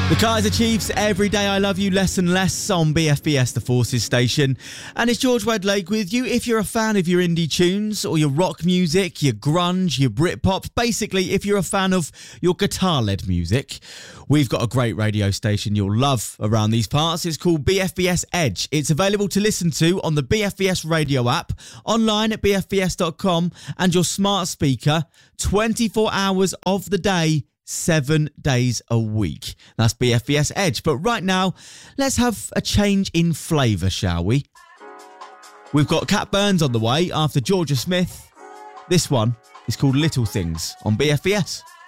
The Kaiser Chiefs, Every Day I Love You Less and Less on BFBS, the Forces station. And it's George Wedlake with you. If you're a fan of your indie tunes or your rock music, your grunge, your Britpop, basically if you're a fan of your guitar-led music, we've got a great radio station you'll love around these parts. It's called BFBS Edge. It's available to listen to on the BFBS radio app, online at bfbs.com, and your smart speaker 24 hours of the day, 7 days a week. That's BFBS Edge. But right now, let's have a change in flavour, shall we? We've got Cat Burns on the way after Georgia Smith. This one is called Little Things on BFBS.